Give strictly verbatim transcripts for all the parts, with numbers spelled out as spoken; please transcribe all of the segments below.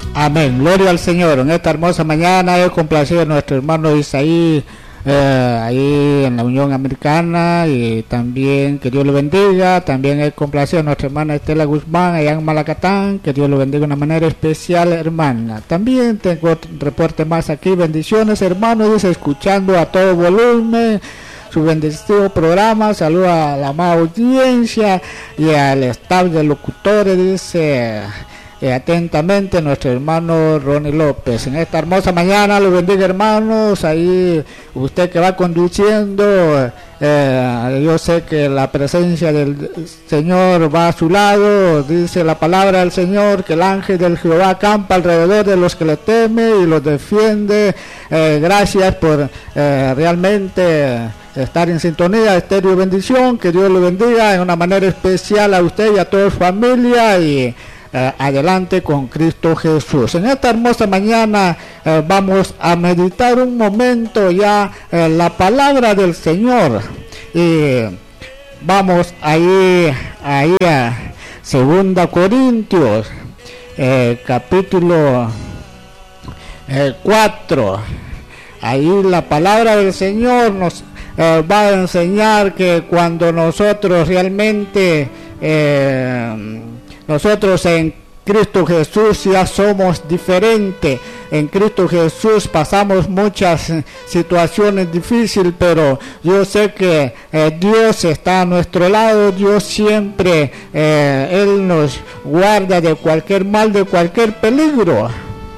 Amén, gloria al Señor. En esta hermosa mañana he complacido a nuestro hermano Isaí eh, ahí en la Unión Americana, y también que Dios lo bendiga. También he complacido a nuestra hermana Estela Guzmán allá en Malacatán, que Dios lo bendiga de una manera especial, hermana. También tengo otro reporte más aquí. Bendiciones, hermanos, dice, escuchando a todo volumen su bendecido programa. Saluda a la amada audiencia y al staff de locutores, dice eh, atentamente nuestro hermano Ronnie López. En esta hermosa mañana lo bendiga, hermanos. Ahí usted que va conduciendo, eh, yo sé que la presencia del Señor va a su lado. Dice la palabra del Señor que el ángel del Jehová acampa alrededor de los que le temen y los defiende. Eh, gracias por eh, realmente estar en sintonía. Estéreo Bendición, que Dios lo bendiga en una manera especial a usted y a toda su familia, y eh, adelante con Cristo Jesús. En esta hermosa mañana eh, vamos a meditar un momento ya eh, la palabra del Señor, y vamos ahí, ahí a Segunda Corintios eh, capítulo eh, cuatro. Ahí la palabra del Señor nos Eh, va a enseñar que cuando nosotros realmente eh, nosotros en Cristo Jesús ya somos diferentes. En Cristo Jesús pasamos muchas situaciones difíciles, pero yo sé que eh, Dios está a nuestro lado. Dios siempre eh, Él nos guarda de cualquier mal, de cualquier peligro.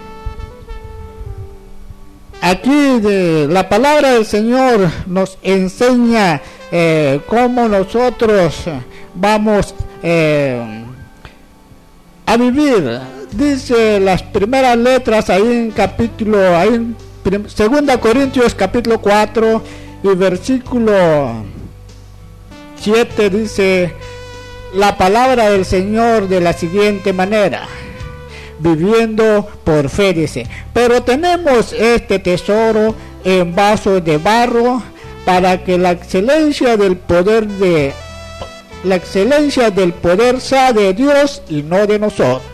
Aquí de la palabra del Señor nos enseña eh, cómo nosotros vamos eh, a vivir. Dice las primeras letras ahí en capítulo, ahí en prim, Segunda Corintios capítulo cuatro y versículo siete, dice la palabra del Señor de la siguiente manera: viviendo por fe, dice, pero tenemos este tesoro en vasos de barro, para que la excelencia del poder de la excelencia del poder sea de Dios y no de nosotros.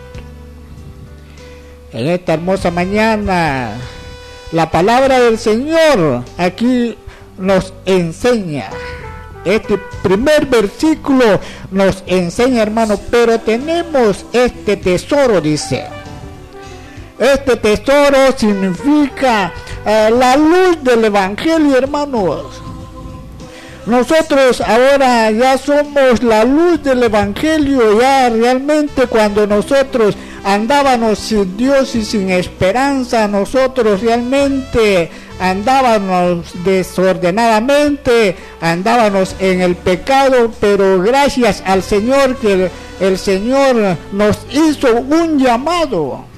En esta hermosa mañana la palabra del Señor aquí nos enseña. Este primer versículo nos enseña, hermano, pero tenemos este tesoro, dice. Este tesoro significa eh, la luz del Evangelio, hermanos. Nosotros ahora ya somos la luz del Evangelio. Ya realmente cuando nosotros andábamos sin Dios y sin esperanza, nosotros realmente andábamos desordenadamente, andábamos en el pecado, pero gracias al Señor que el, el Señor nos hizo un llamado.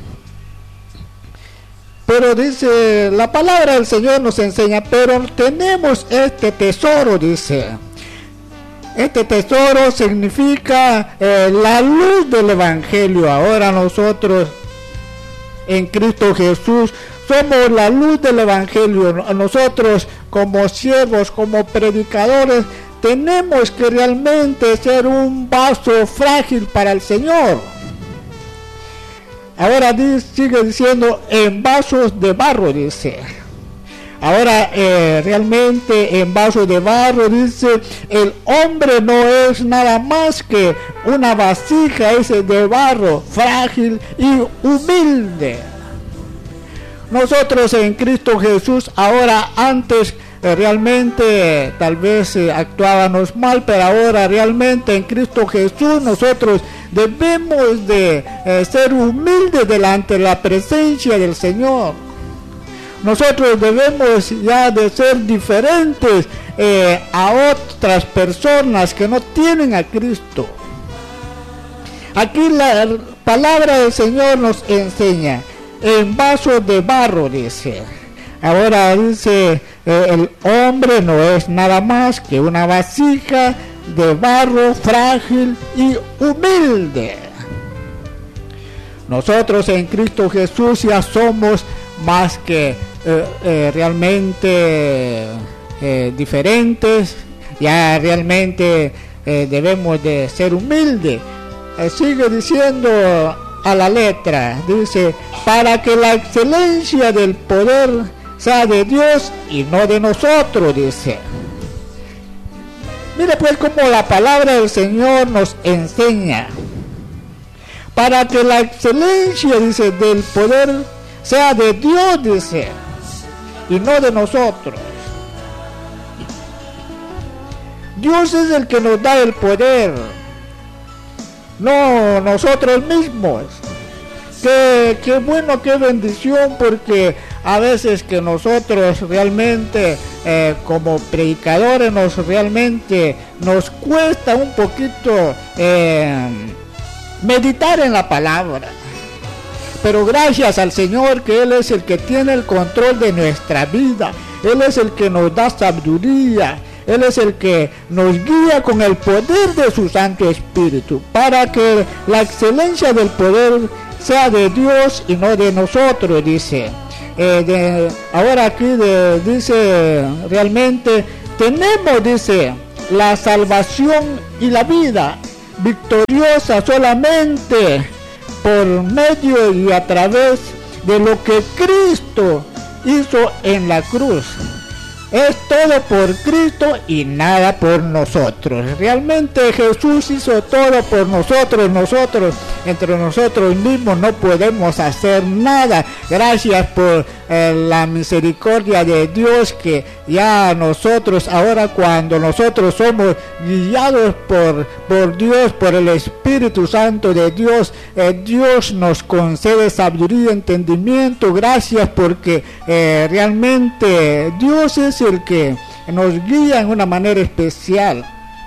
Pero dice, la palabra del Señor nos enseña, pero tenemos este tesoro, dice. Este tesoro significa eh, la luz del Evangelio. Ahora nosotros en Cristo Jesús somos la luz del Evangelio. Nosotros como siervos, como predicadores, tenemos que realmente ser un vaso frágil para el Señor. Ahora dice, sigue diciendo en vasos de barro, dice. Ahora eh, realmente en vasos de barro, dice, el hombre no es nada más que una vasija ese de barro, frágil y humilde. Nosotros en Cristo Jesús ahora, antes eh, realmente eh, tal vez eh, actuábamos mal, pero ahora realmente en Cristo Jesús nosotros debemos de eh, ser humildes delante de la presencia del Señor. Nosotros debemos ya de ser diferentes eh, a otras personas que no tienen a Cristo. Aquí la palabra del Señor nos enseña en vasos de barro, dice. Ahora dice, eh, el hombre no es nada más que una vasija de barro frágil y humilde. Nosotros en Cristo Jesús ya somos más que eh, eh, realmente eh, diferentes. Ya realmente eh, debemos de ser humildes. Eh, sigue diciendo a la letra. Dice, para que la excelencia del poder sea de Dios y no de nosotros, dice. Mire pues cómo la palabra del Señor nos enseña. Para que la excelencia, dice, del poder sea de Dios, dice, y no de nosotros. Dios es el que nos da el poder, no nosotros mismos. Qué, qué bueno, qué bendición, porque a veces que nosotros realmente eh, como predicadores nos realmente nos cuesta un poquito eh, meditar en la palabra. Pero gracias al Señor, que Él es el que tiene el control de nuestra vida. Él es el que nos da sabiduría. Él es el que nos guía con el poder de su Santo Espíritu, para que la excelencia del poder sea de Dios y no de nosotros, dice. Eh, de, ahora aquí de, dice, realmente tenemos, dice, la salvación y la vida victoriosa solamente por medio y a través de lo que Cristo hizo en la cruz. Es todo por Cristo y nada por nosotros. Realmente Jesús hizo todo por nosotros. Nosotros, entre nosotros mismos, no podemos hacer nada. Gracias por eh, la misericordia de Dios, que ya nosotros, ahora cuando nosotros somos guiados por, por Dios, por el Espíritu Santo de Dios, eh, Dios nos concede sabiduría y entendimiento. Gracias porque eh, realmente Dios es el que nos guía en una manera especial.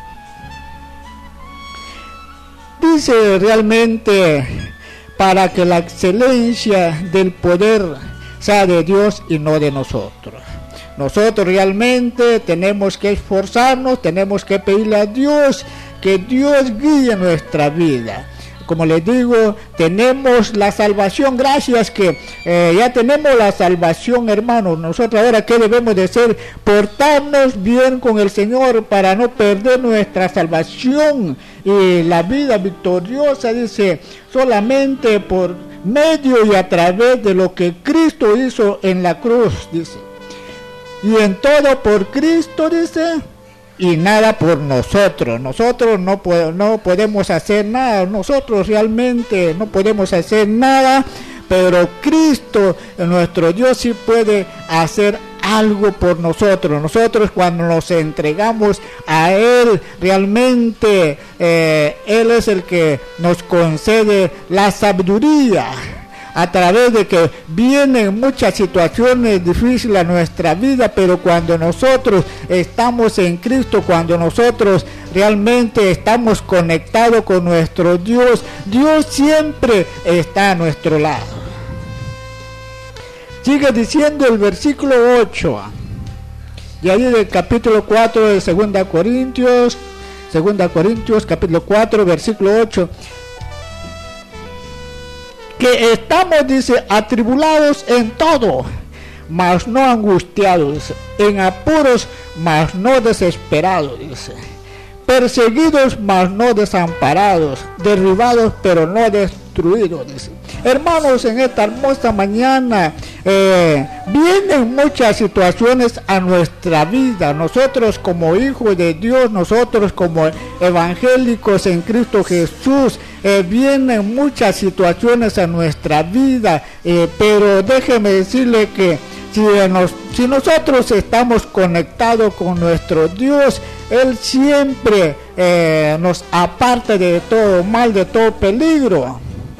Dice realmente, para que la excelencia del poder sea de Dios y no de nosotros. Nosotros realmente tenemos que esforzarnos, tenemos que pedirle a Dios que Dios guíe nuestra vida. Como les digo, tenemos la salvación, gracias que eh, ya tenemos la salvación, hermanos. Nosotros ahora, ¿qué debemos de hacer? Portarnos bien con el Señor para no perder nuestra salvación y la vida victoriosa, dice, solamente por medio y a través de lo que Cristo hizo en la cruz, dice. Y en todo por Cristo, dice, y nada por nosotros. Nosotros no, po no podemos hacer nada, nosotros realmente no podemos hacer nada, pero Cristo, nuestro Dios, sí puede hacer algo por nosotros. Nosotros, cuando nos entregamos a Él, realmente eh, Él es el que nos concede la sabiduría, a través de que vienen muchas situaciones difíciles a nuestra vida, pero cuando nosotros estamos en Cristo, cuando nosotros realmente estamos conectados con nuestro Dios, Dios siempre está a nuestro lado. Sigue diciendo el versículo ocho, y ahí del capítulo cuatro de segunda Corintios, segunda Corintios capítulo cuatro, versículo ocho, que estamos, dice, atribulados en todo, mas no angustiados, en apuros, mas no desesperados, dice, perseguidos, mas no desamparados, derribados, pero no destruidos, dice. Hermanos, en esta hermosa mañana eh, vienen muchas situaciones a nuestra vida. Nosotros como hijos de Dios, nosotros como evangélicos en Cristo Jesús, eh, vienen muchas situaciones a nuestra vida, eh, pero déjeme decirle que si, nos, si nosotros estamos conectados con nuestro Dios, Él siempre eh, nos aparta de todo mal, de todo peligro.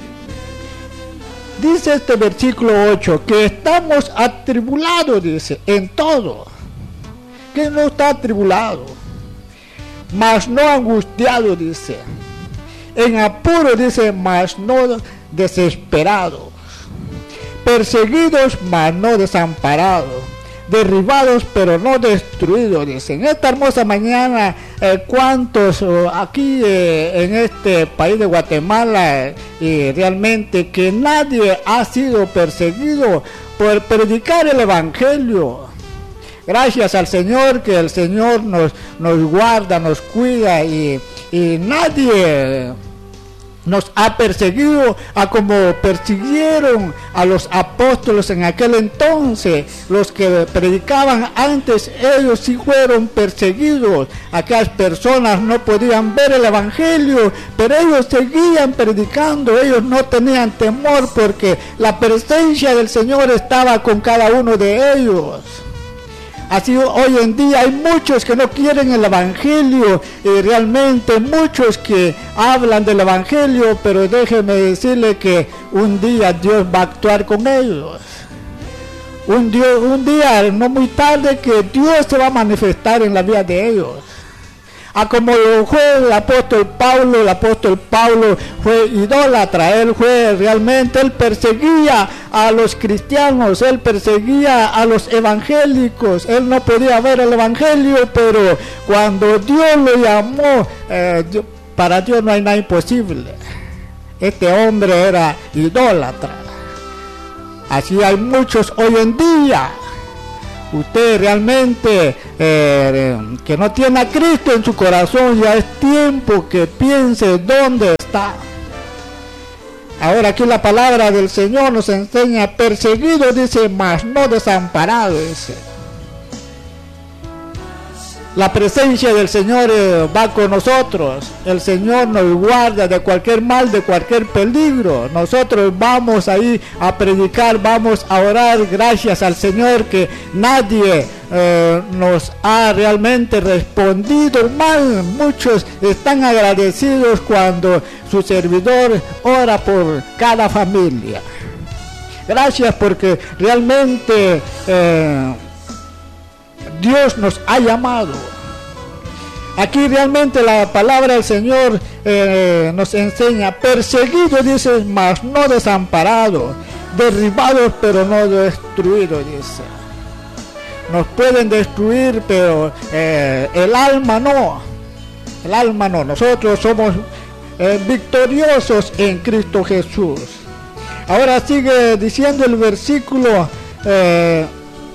Dice este versículo ocho, que estamos atribulados, dice, en todo. Que no está atribulado, mas no angustiado, dice. En apuro, dice, mas no desesperados. Perseguidos, mas no desamparados. Derribados, pero no destruidos, dice. En esta hermosa mañana, eh, ¿cuántos uh, aquí eh, en este país de Guatemala, y eh, realmente que nadie ha sido perseguido por predicar el Evangelio? Gracias al Señor, que el Señor nos, nos guarda, nos cuida, y, y nadie nos ha perseguido a como persiguieron a los apóstoles en aquel entonces. Los que predicaban antes, ellos sí fueron perseguidos. Aquellas personas no podían ver el evangelio, pero ellos seguían predicando. Ellos no tenían temor porque la presencia del Señor estaba con cada uno de ellos. Así hoy en día hay muchos que no quieren el evangelio, y realmente muchos que hablan del evangelio, pero déjeme decirle que un día Dios va a actuar con ellos. Un, Dios, un día, no muy tarde, que Dios se va a manifestar en la vida de ellos. A como lo fue el apóstol Pablo, el apóstol Pablo fue idólatra, él fue realmente, él perseguía a los cristianos, él perseguía a los evangélicos, él no podía ver el evangelio, pero cuando Dios lo llamó, eh, para Dios no hay nada imposible. Este hombre era idólatra. Así hay muchos hoy en día. Usted realmente eh, que no tiene a Cristo en su corazón, ya es tiempo que piense dónde está. Ahora aquí la palabra del Señor nos enseña: perseguido, dice, mas no desamparado, dice. La presencia del Señor eh, va con nosotros. El Señor nos guarda de cualquier mal, de cualquier peligro. Nosotros vamos ahí a predicar, vamos a orar, gracias al Señor que nadie eh, nos ha realmente respondido mal. Muchos están agradecidos cuando su servidor ora por cada familia. Gracias porque realmente eh, Dios nos ha llamado. Aquí realmente la palabra del Señor eh, nos enseña: perseguido, dice, mas no desamparado, derribados pero no destruidos, dice. Nos pueden destruir, pero eh, el alma no. El alma no. Nosotros somos eh, victoriosos en Cristo Jesús. Ahora sigue diciendo el versículo eh,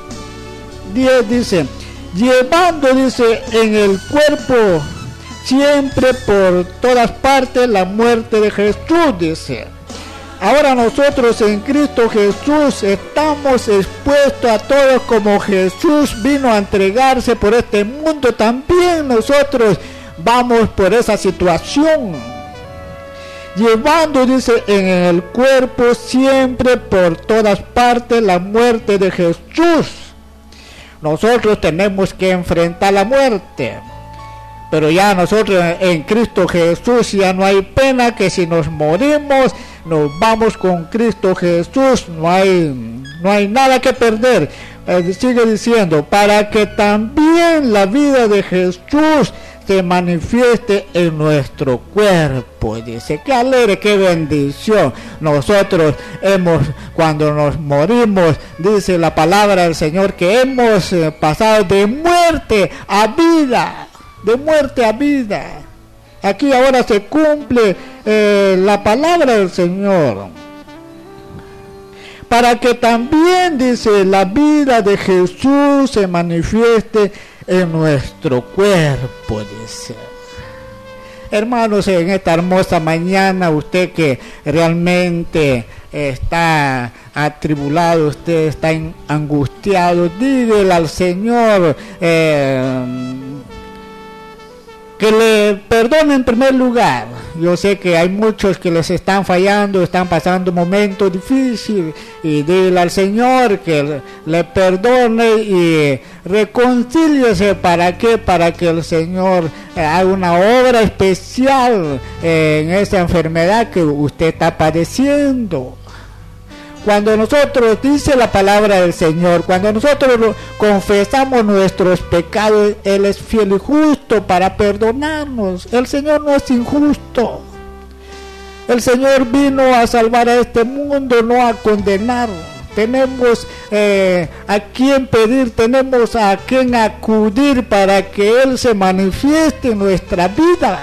diez, dice: llevando, dice, en el cuerpo siempre por todas partes la muerte de Jesús, dice. Ahora nosotros en Cristo Jesús estamos expuestos a todos, como Jesús vino a entregarse por este mundo, también nosotros vamos por esa situación. Llevando, dice, en el cuerpo siempre por todas partes la muerte de Jesús. Nosotros tenemos que enfrentar la muerte, pero ya nosotros en Cristo Jesús ya no hay pena, que si nos morimos nos vamos con Cristo Jesús, no hay, no hay nada que perder. Eh, sigue diciendo: para que también la vida de Jesús se manifieste en nuestro cuerpo. Dice, qué alegre, qué bendición. Nosotros hemos, cuando nos morimos, dice la palabra del Señor, que hemos eh, pasado de muerte a vida, de muerte a vida. Aquí ahora se cumple eh, la palabra del Señor. Para que también, dice, la vida de Jesús se manifieste en nuestro cuerpo, dice. Hermanos, en esta hermosa mañana, usted que realmente está atribulado, usted está angustiado, dígale al Señor eh, que le perdone en primer lugar. Yo sé que hay muchos que les están fallando, están pasando momentos difíciles, y dile al Señor que le perdone y reconcíliese. ¿Para qué? Para que el Señor haga una obra especial en esa enfermedad que usted está padeciendo. Cuando nosotros, dice la palabra del Señor, cuando nosotros confesamos nuestros pecados, Él es fiel y justo para perdonarnos. El Señor no es injusto. El Señor vino a salvar a este mundo, no a condenar. Tenemos eh, a quien pedir, tenemos a quien acudir para que Él se manifieste en nuestra vida.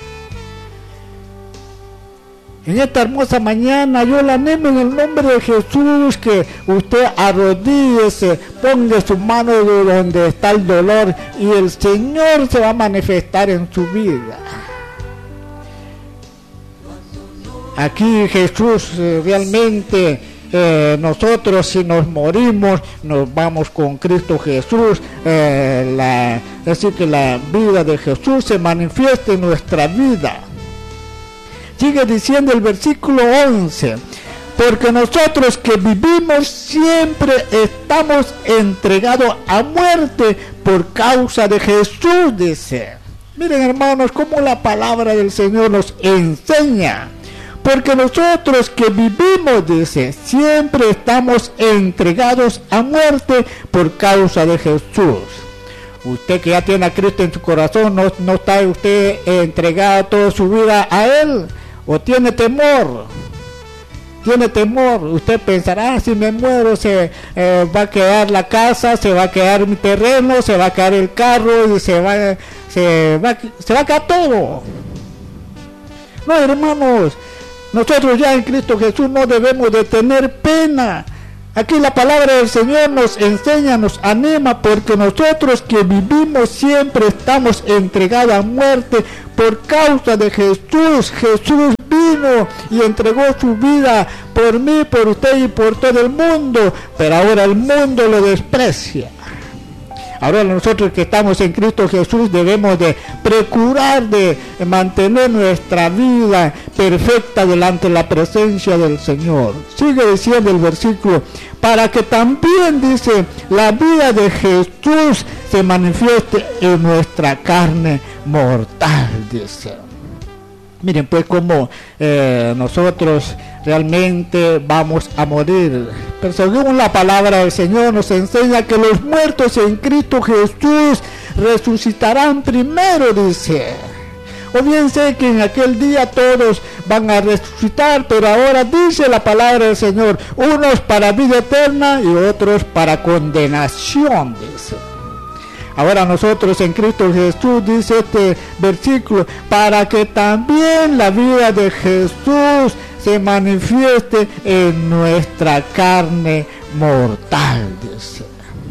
En esta hermosa mañana yo le animo en el nombre de Jesús que usted arrodíllese, ponga su mano de donde está el dolor, y el Señor se va a manifestar en su vida. aquí Jesús eh, realmente eh, nosotros si nos morimos nos vamos con Cristo Jesús, eh, la, es decir que la vida de Jesús se manifiesta en nuestra vida. Sigue diciendo el versículo once, porque nosotros que vivimos siempre estamos entregados a muerte por causa de Jesús, dice. Miren, hermanos, cómo la palabra del Señor nos enseña. Porque nosotros que vivimos, dice, siempre estamos entregados a muerte por causa de Jesús. Usted que ya tiene a Cristo en su corazón, ¿no, no está usted entregado toda su vida a Él? ¿O tiene temor? Tiene temor. Usted pensará, si me muero se eh, va a quedar la casa, se va a quedar mi terreno, se va a quedar el carro y se va, se va, se va a quedar todo. No, hermanos, nosotros ya en Cristo Jesús no debemos de tener pena. Aquí la palabra del Señor nos enseña, nos anima, porque nosotros que vivimos siempre estamos entregados a muerte por causa de Jesús. Jesús vino y entregó su vida por mí, por usted y por todo el mundo, pero ahora el mundo lo desprecia. Ahora nosotros que estamos en Cristo Jesús debemos de procurar de mantener nuestra vida perfecta delante de la presencia del Señor. Sigue diciendo el versículo, para que también, dice, la vida de Jesús se manifieste en nuestra carne mortal, dice. Miren pues cómo eh, nosotros realmente vamos a morir. Pero según la palabra del Señor nos enseña que los muertos en Cristo Jesús resucitarán primero, dice. O bien sé que en aquel día todos van a resucitar, pero ahora dice la palabra del Señor, unos para vida eterna y otros para condenación, dice. Ahora nosotros en Cristo Jesús, dice este versículo, para que también la vida de Jesús se manifieste en nuestra carne mortal, dice.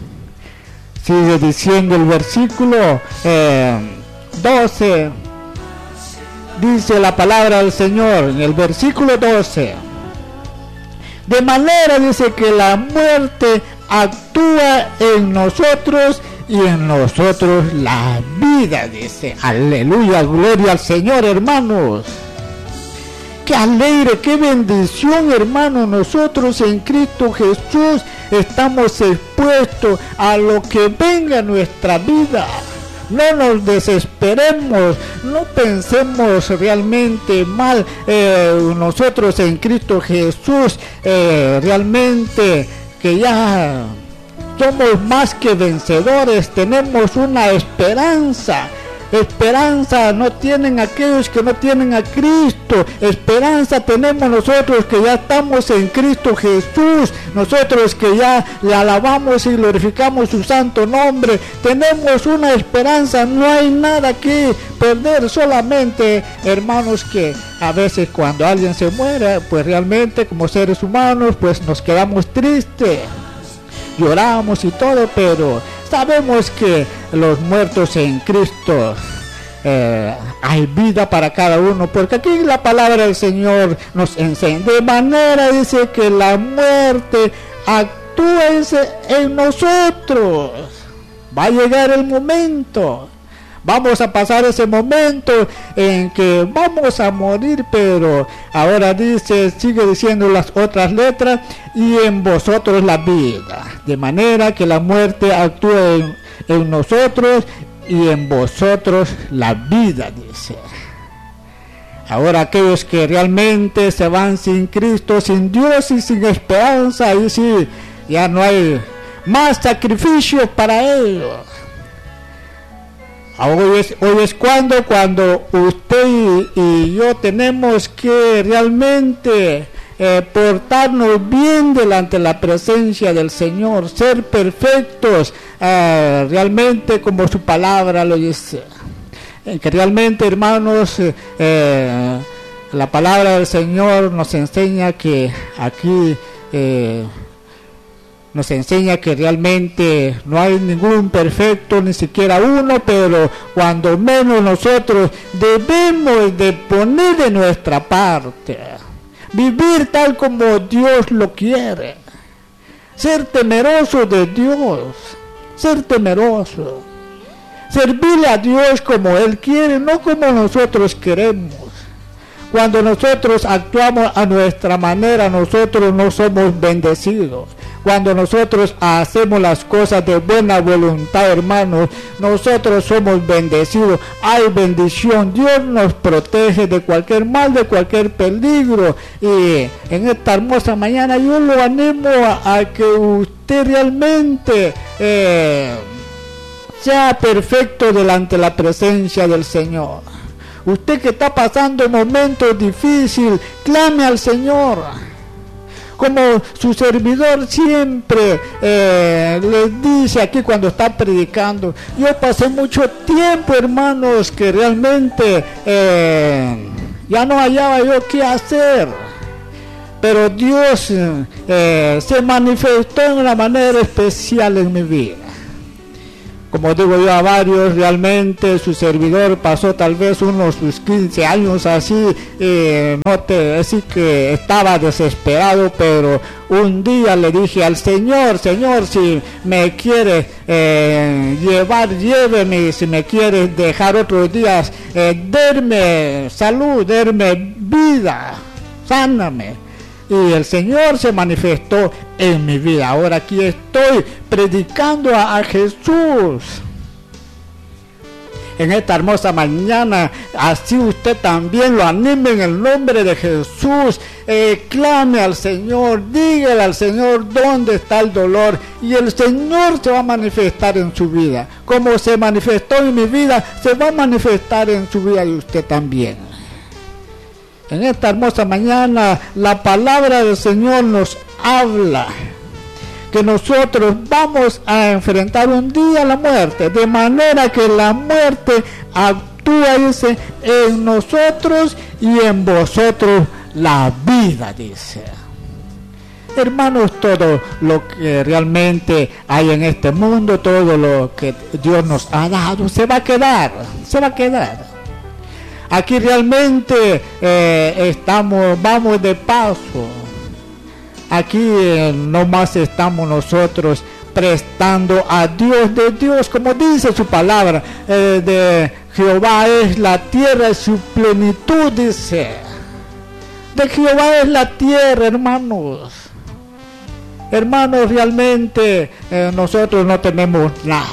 Sigue diciendo el versículo eh, doce, dice la palabra del Señor en el versículo doce, de manera, dice, que la muerte actúa en nosotros y en nosotros la vida, dice. Aleluya, gloria al Señor, hermanos. Qué alegre, qué bendición, hermanos. Nosotros en Cristo Jesús estamos expuestos a lo que venga en nuestra vida. No nos desesperemos, no pensemos realmente mal. Eh, nosotros en Cristo Jesús eh, realmente que ya somos más que vencedores, tenemos una esperanza. Esperanza no tienen aquellos que no tienen a Cristo. Esperanza tenemos nosotros que ya estamos en Cristo Jesús. Nosotros que ya le alabamos y glorificamos su santo nombre. Tenemos una esperanza, no hay nada que perder. Solamente, hermanos, que a veces cuando alguien se muere, pues realmente como seres humanos, pues nos quedamos tristes. Lloramos y todo, pero sabemos que los muertos en Cristo eh, hay vida para cada uno, porque aquí la palabra del Señor nos enseña, de manera, dice, que la muerte actúa en nosotros. Va a llegar el momento, vamos a pasar ese momento en que vamos a morir, pero ahora dice, sigue diciendo las otras letras, y en vosotros la vida, de manera que la muerte actúa en, en nosotros y en vosotros la vida, dice. Ahora aquellos que realmente se van sin Cristo, sin Dios y sin esperanza, ahí sí, ya no hay más sacrificios para ellos. Hoy es, hoy es cuando, cuando usted y, y yo tenemos que realmente eh, portarnos bien delante de la presencia del Señor, ser perfectos, eh, realmente como su palabra lo dice. Eh, que realmente, hermanos, eh, eh, la palabra del Señor nos enseña que aquí... Eh, nos enseña que realmente no hay ningún perfecto, ni siquiera uno, pero cuando menos nosotros debemos de poner de nuestra parte. vivir tal como Dios lo quiere, ser temeroso de Dios, ser temeroso, servirle a Dios como Él quiere, no como nosotros queremos. Cuando nosotros actuamos a nuestra manera, nosotros no somos bendecidos. Cuando nosotros hacemos las cosas de buena voluntad, hermanos, nosotros somos bendecidos. Hay bendición. Dios nos protege de cualquier mal, de cualquier peligro. Y en esta hermosa mañana yo lo animo a, a que usted realmente eh, sea perfecto delante de la presencia del Señor. Usted que está pasando momentos difíciles, clame al Señor. Como su servidor siempre eh, les dice aquí cuando está predicando, yo pasé mucho tiempo, hermanos, que realmente eh, ya no hallaba yo qué hacer. Pero Dios eh, se manifestó de una manera especial en mi vida. Como digo yo a varios, realmente su servidor pasó tal vez unos sus quince años así, eh, no te decir que estaba desesperado, pero un día le dije al Señor, Señor, si me quieres eh, llevar, lléveme, si me quieres dejar otros días, eh, derme salud, derme vida, sáname. Y el Señor se manifestó en mi vida. Ahora aquí estoy predicando a, a Jesús. En esta hermosa mañana, así usted también lo anime en el nombre de Jesús. Eh, clame al Señor, dígale al Señor dónde está el dolor. Y el Señor se va a manifestar en su vida. Como se manifestó en mi vida, se va a manifestar en su vida de usted también. En esta hermosa mañana, la palabra del Señor nos habla que nosotros vamos a enfrentar un día la muerte, de manera que la muerte actúa, dice, en nosotros y en vosotros la vida, dice. Hermanos, todo lo que realmente hay en este mundo, todo lo que Dios nos ha dado, se va a quedar, se va a quedar. Aquí realmente eh, estamos, vamos de paso. Aquí eh, nomás estamos nosotros prestando a Dios de Dios, como dice su palabra, eh, de Jehová es la tierra y su plenitud, dice. De Jehová es la tierra, hermanos. Hermanos, realmente eh, nosotros no tenemos nada.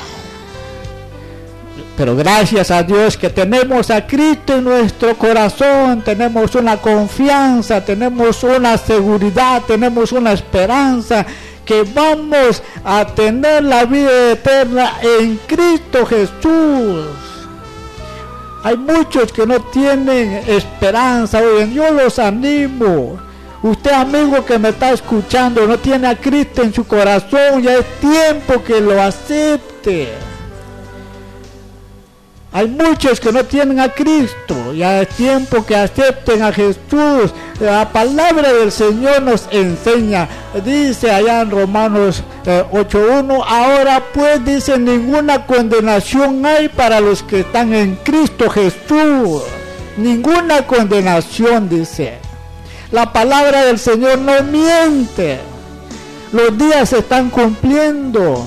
Pero gracias a Dios que tenemos a Cristo en nuestro corazón, tenemos una confianza, tenemos una seguridad, tenemos una esperanza, que vamos a tener la vida eterna en Cristo Jesús. Hay muchos que no tienen esperanza, oigan, yo los animo. Usted, amigo que me está escuchando, no tiene a Cristo en su corazón, ya es tiempo que lo acepte. Hay muchos que no tienen a Cristo, ya es tiempo que acepten a Jesús. La palabra del Señor nos enseña, dice allá en Romanos eh, ocho uno, ahora pues dice, ninguna condenación hay para los que están en Cristo Jesús. Ninguna condenación, dice. La palabra del Señor no miente. Los días se están cumpliendo.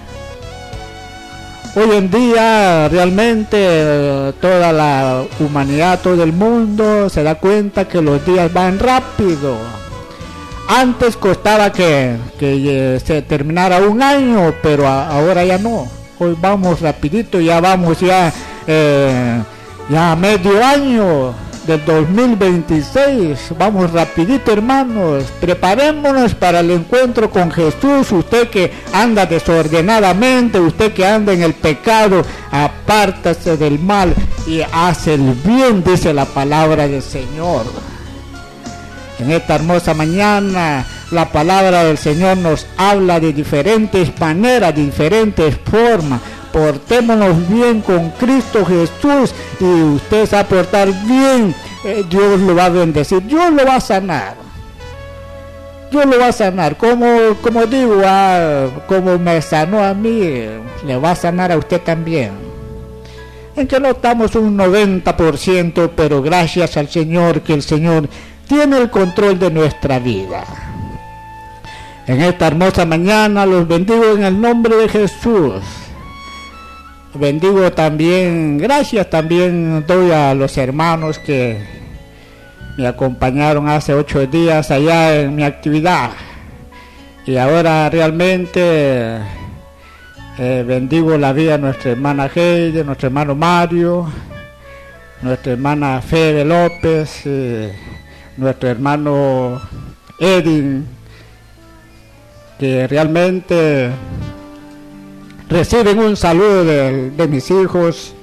Hoy en día realmente eh, toda la humanidad, todo el mundo se da cuenta que los días van rápido. Antes costaba que, que eh, se terminara un año, pero a, ahora ya no. Hoy vamos rapidito, ya vamos ya, eh, ya a medio año del dos mil veintiséis, vamos rapidito, hermanos. Preparémonos para el encuentro con Jesús. Usted que anda desordenadamente, usted que anda en el pecado, apártase del mal y hace el bien, dice la palabra del Señor. En esta hermosa mañana, la palabra del Señor nos habla de diferentes maneras, de diferentes formas. Portémonos bien con Cristo Jesús y usted se va a portar bien, eh, Dios lo va a bendecir, Dios lo va a sanar, Dios lo va a sanar, como, como digo, ah, como me sanó a mí, le va a sanar a usted también. En que no estamos un noventa por ciento, pero gracias al Señor, que el Señor tiene el control de nuestra vida. En esta hermosa mañana los bendigo en el nombre de Jesús. Bendigo también, gracias también doy a los hermanos que me acompañaron hace ocho días allá en mi actividad. Y ahora realmente eh, bendigo la vida de nuestra hermana Heide, nuestro hermano Mario, nuestra hermana Fede López, eh, nuestro hermano Edwin, que realmente reciben un saludo de, de mis hijos,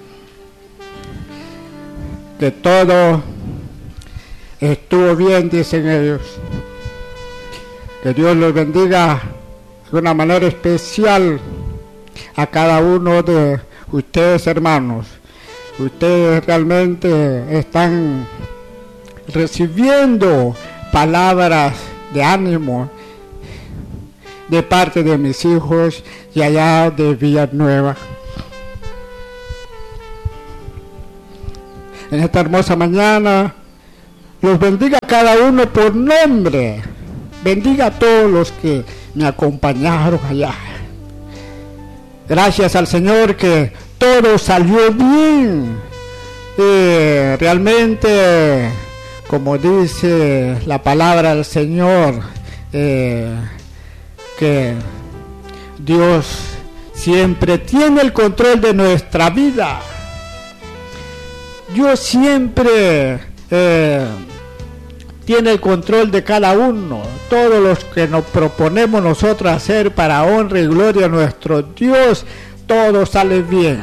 que todo estuvo bien, dicen ellos. Que Dios los bendiga de una manera especial a cada uno de ustedes, hermanos. Ustedes realmente están recibiendo palabras de ánimo de parte de mis hijos y allá de Villanueva. En esta hermosa mañana los bendiga a cada uno por nombre. Bendiga a todos los que me acompañaron allá. Gracias al Señor que todo salió bien. Eh, realmente, como dice la palabra del Señor, eh, que Dios siempre tiene el control de nuestra vida. Dios siempre eh, tiene el control de cada uno. Todos los que nos proponemos nosotros hacer para honra y gloria a nuestro Dios, todo sale bien.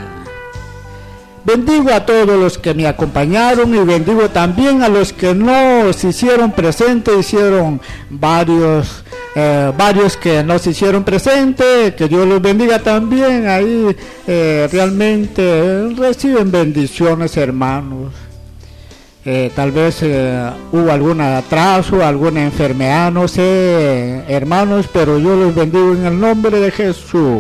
Bendigo a todos los que me acompañaron y bendigo también a los que no se hicieron presentes, hicieron varios, eh, varios que no se hicieron presentes, que Dios los bendiga también. Ahí eh, realmente reciben bendiciones, hermanos. Eh, tal vez eh, hubo algún atraso, alguna enfermedad, no sé, hermanos, pero yo los bendigo en el nombre de Jesús.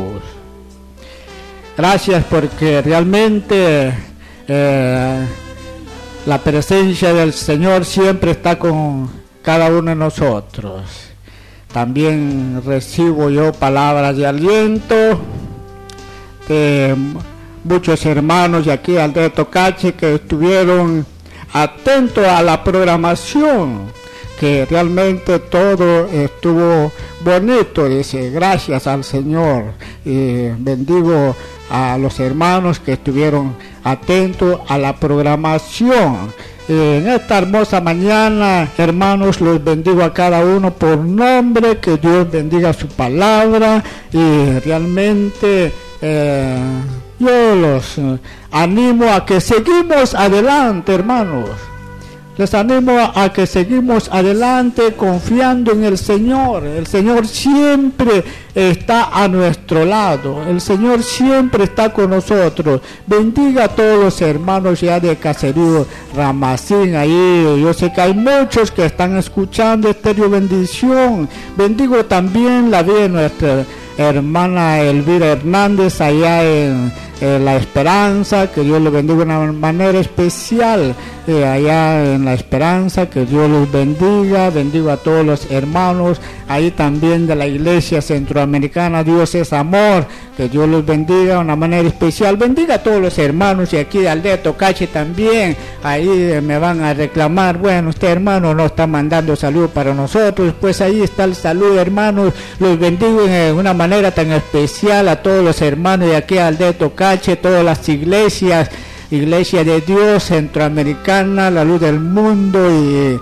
Gracias porque realmente eh, la presencia del Señor siempre está con cada uno de nosotros. También recibo yo palabras de aliento de muchos hermanos de aquí al de Tocache que estuvieron atentos a la programación, que realmente todo estuvo bonito. Dice, gracias al Señor. Y bendigo a los hermanos que estuvieron atentos a la programación. En esta hermosa mañana, hermanos, los bendigo a cada uno por nombre, que Dios bendiga su palabra y realmente eh, yo los eh, animo a que seguimos adelante, hermanos. Les animo a que seguimos adelante confiando en el Señor. El Señor siempre está a nuestro lado. El Señor siempre está con nosotros. Bendiga a todos los hermanos ya de Caserío Ramacín. Ahí yo sé que hay muchos que están escuchando Estéreo Bendición. Bendigo también la vida de nuestra hermana Elvira Hernández allá en, en La Esperanza. Que Dios le bendiga de una manera especial. Eh, allá en La Esperanza, que Dios los bendiga. Bendigo a todos los hermanos ahí también de la iglesia centroamericana Dios es Amor, que Dios los bendiga de una manera especial. Bendiga a todos los hermanos y aquí de Aldea Tocache también. Ahí eh, me van a reclamar, bueno, usted hermano no está mandando salud para nosotros. Pues ahí está el saludo, hermanos. Los bendigo de una manera tan especial a todos los hermanos de aquí de Aldea Tocache, todas las iglesias, Iglesia de Dios Centroamericana, La Luz del Mundo y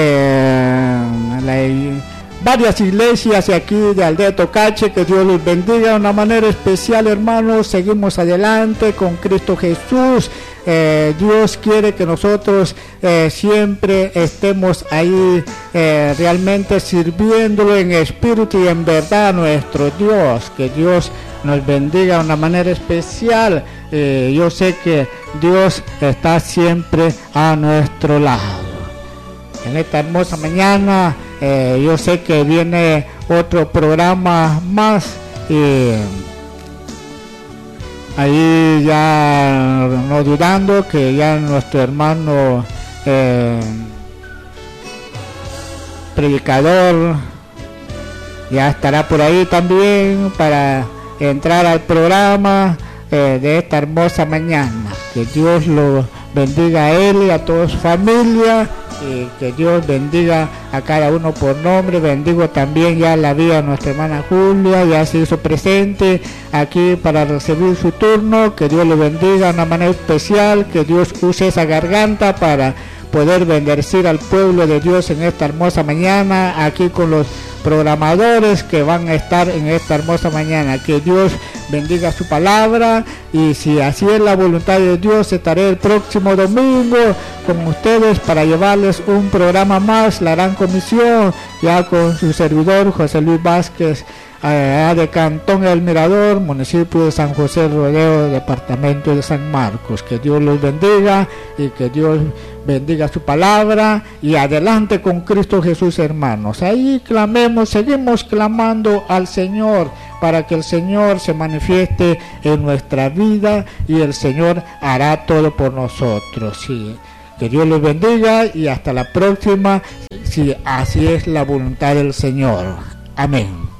eh, la, y varias iglesias de aquí de Aldea Tocache. Que Dios los bendiga de una manera especial, hermanos. Seguimos adelante con Cristo Jesús. Eh, Dios quiere que nosotros eh, siempre estemos ahí eh, realmente sirviéndolo en espíritu y en verdad a nuestro Dios. Que Dios nos bendiga de una manera especial. Eh, yo sé que Dios está siempre a nuestro lado. En esta hermosa mañana eh, yo sé que viene otro programa más y ahí ya no dudando que ya nuestro hermano eh, predicador ya estará por ahí también para entrar al programa eh, de esta hermosa mañana. Que Dios lo bendiga a él y a toda su familia, y que Dios bendiga a cada uno por nombre. Bendigo también ya la vida de nuestra hermana Julia, ya se hizo presente aquí para recibir su turno. Que Dios le bendiga de una manera especial, que Dios use esa garganta para poder bendecir al pueblo de Dios en esta hermosa mañana, aquí con los programadores que van a estar en esta hermosa mañana. Que Dios bendiga su palabra, y si así es la voluntad de Dios, estaré el próximo domingo con ustedes para llevarles un programa más, la Gran Comisión, ya con su servidor José Luis Vázquez, allá de Cantón El Mirador, municipio de San José Rodeo, departamento de San Marcos. Que Dios los bendiga y que Dios bendiga su palabra, y adelante con Cristo Jesús, hermanos. Ahí clamemos, seguimos clamando al Señor para que el Señor se manifieste en nuestra vida, y el Señor hará todo por nosotros. Sí. Que Dios los bendiga y hasta la próxima, si así es la voluntad del Señor. Amén.